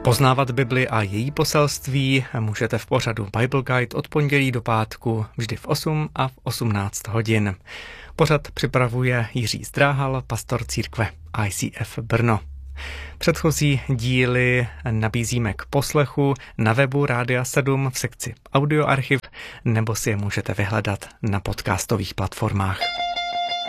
Poznávat Bibli a její poselství můžete v pořadu Bible Guide od pondělí do pátku vždy v 8 a v 18 hodin. Pořad připravuje Jiří Zdráhal, pastor církve ICF Brno. Předchozí díly nabízíme k poslechu na webu Rádia 7 v sekci Audioarchiv, nebo si je můžete vyhledat na podcastových platformách.